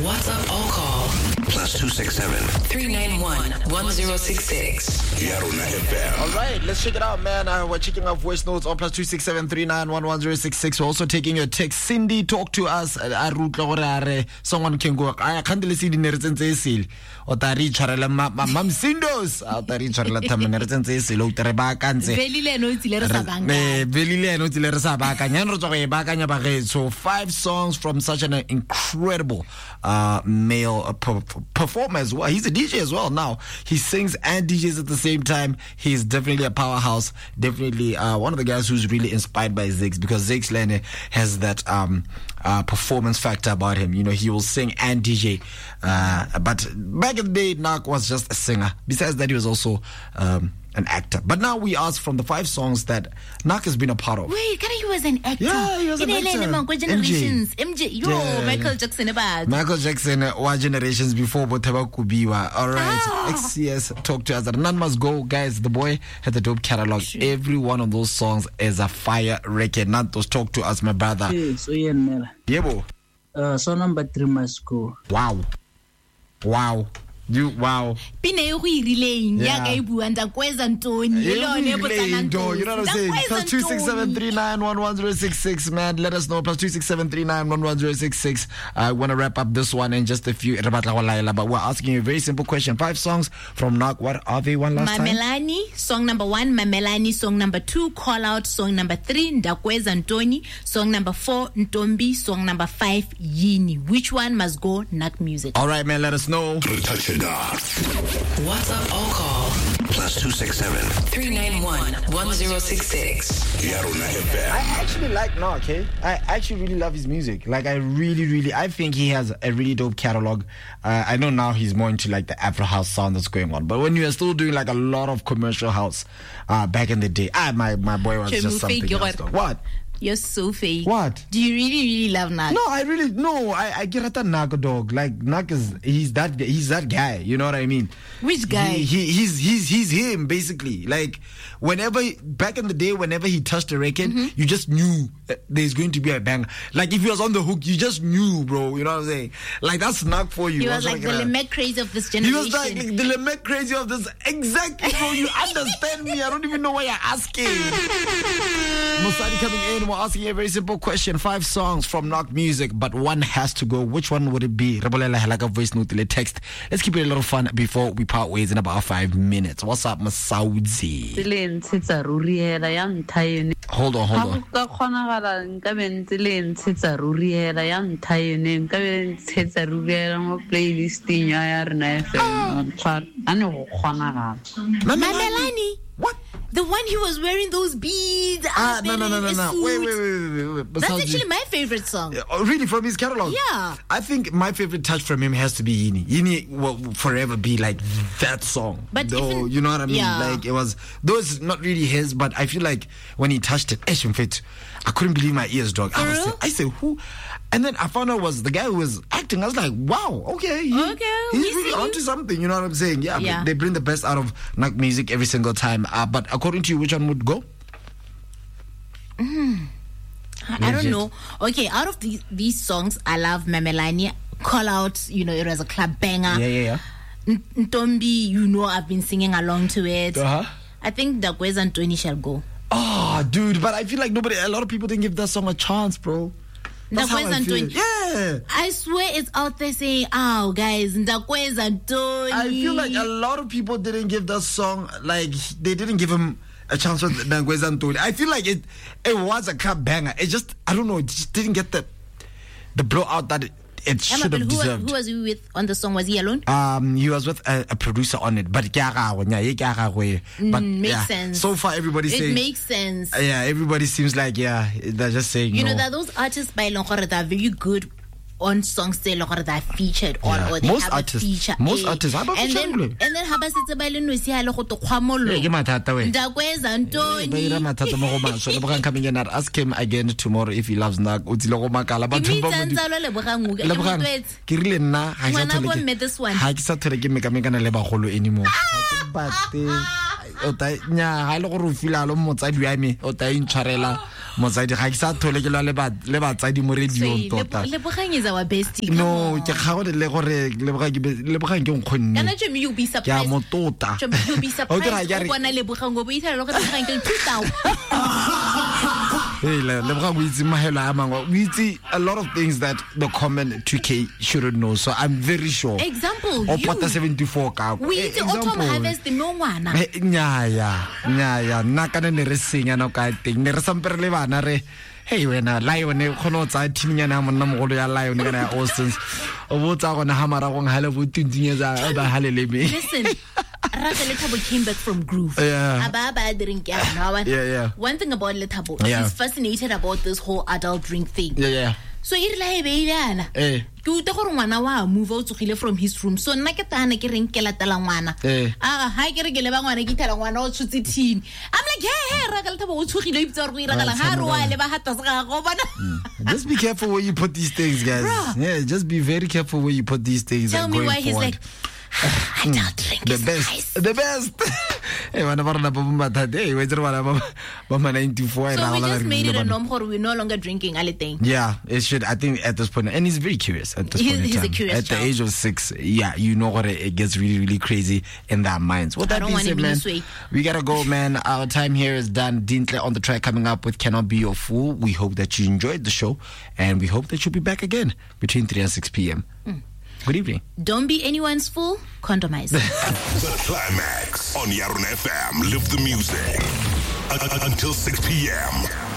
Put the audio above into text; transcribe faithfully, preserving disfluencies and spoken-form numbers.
WhatsApp or call. Plus two six seven three nine one one zero six six. Yarona F M. All right, let's check it out, man. Uh, we're checking out voice notes on plus two six seven three nine one one zero six six. We're also taking your text. Cindy, talk to us. Someone can go. I can't listen to the Otari Charela Mam Sindos. Otari Charela Taman Silo Terebacanse. Velile no tilera sabanga. Velile no tilera sabaka. Nyanro Baganya Bare. So five songs from such an incredible uh, male uh, per- performer as well. He's a D J as well now. He sings and D Js at the same time. He's definitely a powerhouse. Definitely uh, one of the guys who's really inspired by Ziggs, because Ziggs Lene has that um, uh, performance factor about him. You know, he will sing and D J. Uh, but back in the day, Nak was just a singer. Besides that, he was also um, an actor. But now we ask from the five songs that Nak has been a part of. Wait, can he was an actor? Yeah, he was an actor. Generations. M J. Yo, Yeah. Michael Jackson about. Michael Jackson, uh, one generations before Botaba Kubiwa. All right, Ah. X C S, talk to us. None must go, guys. The boy had a dope catalog. Every one of those songs is a fire record. Nantos, talk to us, my brother. Hey, so yeah, Nela. Yebo. Uh, so number three must go. Wow. Wow. You, wow. Pine yo go irileng ya ka ibu anda kweza ntoni You le know one botsana ntoni. what I'm saying? Plus two six seven three nine one one zero six six, man. Let us know. Plus two six seven three nine one one zero six six. I want to wrap up this one in just a few. But we're asking you a very simple question. Five songs from Nak. What are they? One last time. Mamelani, song number one, Mamelani, song number two, Call Out, song number three, Ndakweza Ntoni, song number four, Ntombi, song number five, Yini. Which one must go? Nak Music. All right, man. Let us know. Touch it off. WhatsApp or call. Plus two six seven three nine one one zero six six. Yarona F I M. actually like Nak, okay? I actually really love his music. Like, I really, really, I think he has a really dope catalog. Uh, I know now he's more into like the Afro house sound that's going on. But when you were still doing like a lot of commercial house uh, back in the day, ah, my, my boy was just something else. Though. What? You're so fake. What? Do you really, really love Nak? No, I really no. I I get at that Nak dog. Like Nak is he's that he's that guy. You know what I mean? Which guy? He, he he's he's he's him basically. Like whenever back in the day, whenever he touched a record, Mm-hmm. you just knew there's going to be a bang. Like if he was on the hook, you just knew, bro. You know what I'm saying? Like that's Nak for you. He was That's like what the I get at. Lemek craze of this He generation. was like the Lemek crazy of this. Exactly, bro. You understand me? I don't even know why you're asking. Musadi coming in. We're asking a very simple question. Five songs from Nak Music, but one has to go. Which one would it be? Rebolela like a voice note, le text. Let's keep it a little fun before we part ways in about five minutes. What's up, Masaudzi? Tseleng tshetsa ruri hela ya ntha yone Hold on, hold ha on. go ka kgonagala nka be tseleng tshetsa ruri hela ya ntha yone nka be tshetsa ruri hela mo playlisting ya ya rena F M tshwara ane go kgonagala Mamelani. What? The one he was wearing those beads. Ah, up no, no, and no, in no, a no. suit. Wait, wait, wait, wait, wait. That's Masaudzi. actually my favorite song. Oh, really? From his catalog? Yeah. I think my favorite touch from him has to be Yini. Yini will forever be like that song. But though, even- you know what I mean? yeah. Like it was, though it's not really his, but I feel like when he touched it, Eshin Fit, I couldn't believe my ears, dog. I was, real? I said, who? And then I found out it was the guy who was acting. I was like, wow, okay. He, Okay, he's we really see. onto something. You know what I'm saying? Yeah. Yeah. They bring the best out of Nak Music every single time. Uh, but according to you, which one would go? I don't Legit. know. Okay, out of these these songs, I love Mamelani. Call Out, you know, it was a club banger. Yeah, yeah, yeah. N- Ntombi, you know, I've been singing along to it. Uh-huh. I think Ndakweza Ntoni shall go. Oh, dude, but I feel like nobody, a lot of people didn't give that song a chance, bro. That's how I Ndakweza feel. Ntoni. Yeah. I swear it's out there saying, "Oh, guys, Ndakweza Ntoni." I feel like a lot of people didn't give that song, like, they didn't give him a chance with Ndakweza Ntoni. I feel like it it was a club banger. It just, I don't know, it just didn't get the the blowout that it, it Emma, should but have who, was- deserved. who was he with on the song? Was he alone? Um, he was with a, a producer on it, but yeah, but Mm, makes yeah. sense. So far, everybody's It saying, makes sense. yeah, everybody seems like, yeah, they're just saying, You no. know, there are those artists by Longore that are very good on songs they that are featured on, Yeah. or they Most have artists- a feature. most eh. artists, how about and then feature? and then haba setse ba le nosi ha le go to kgwamollo. Eh, ke mathata we. Ndakweza Ba ira Ntoni. mathata mo go maswe. Lebogang coming in. I'll ask him again tomorrow if he loves Nak. O tsile go makala Ke batho ba mitsa mo di- ntsalo Lebogang o- ke Lebogang, motwetse. ke rile nna ha ke sa Ngwana tlhole bo ke- mme this one. ha ke sa tlhole ke mekamekana le bagolo anymore. Ha ke batle. O ta nya ha le gore o feel alo motsadi wa me o ta intshwarela motsadi ga ke sa thole ke lwa le ba le batsadi mo radio tota Lebogang is our bestie. no ke ga go le gore Lebogang ke Lebogang ke nkgonne Kana Jimmy, you'll be ke a surprised. motota Jimmy, you'll be surprised. Okay, I Go bona Lebogang go bo ithala go Lebogang ke two thousand. Hey, Lebogang we itse mahelo a mangwe we itse a lot of things that the common two K shouldn't know, so I'm very sure. Example, O you. pota seventy-four ka We Eh, itse autumn harvest no ngwana. Eh, nyaya nyaya nna kana ne re senya no ka teng ne re sampere le bana re hey wena lion e khono tsa timinyana monna mogolo ya lion kana ya Austin o botsa gona ha mara gong ha le botuntsinyetsa ba halele me Listen, Raka Lethabo came back from Groove. Yeah. Aba ba drink ya now. Yeah, yeah. One thing about Lethabo, Yeah. he's fascinated about this whole adult drink thing. yeah yeah So e rile e beilana. Eh. Ke uta gore ngwana wa move out tsogile from his room. So nna ke tana ke reng ke latela ngwana. Eh. Ah, ha ke re ke leba ngwana ke thela ngwana o tshutse tin. I'm like, "Hey, hey, Raka Lethabo o tsogile itse gore go ira gala ha re wa le ba hata se ga go bona." just be careful where you put these things, guys. Bruh. Yeah, just be very careful where you put these things. Tell uh, me going why he's forward. like, adult drink the is best, nice. the best. Hey, when I'm not about hey, wait, I'm ninety-four. So we just made it a norm for we're no longer drinking anything. Yeah, it should. I think at this point, and he's very curious at this He- point. in he's a time. curious At the child. age of six, yeah, you know what? It, it gets really, really crazy in their minds. With I that don't being want said, him in man, this way. we gotta go, man. Our time here is done. Dintle on the track coming up with "Cannot Be Your Fool." We hope that you enjoyed the show, and we hope that you'll be back again between three and six p.m. Mm. Good evening. Don't be anyone's fool, condomize. The Climax on Yarun F M. Live the music. Un- un- Until six p.m.